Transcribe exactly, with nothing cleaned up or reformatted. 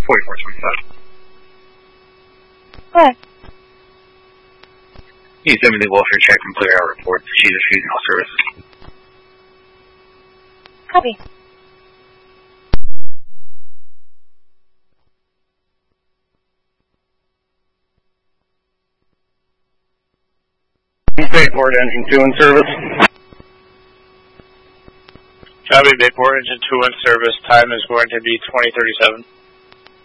forty-four twenty-five. Go ahead. You send me the welfare check and clear out reports. She's refusing all services. Copy. Bayport Engine two in service. Copy, Bayport Engine two in service. Time is going to be twenty thirty-seven.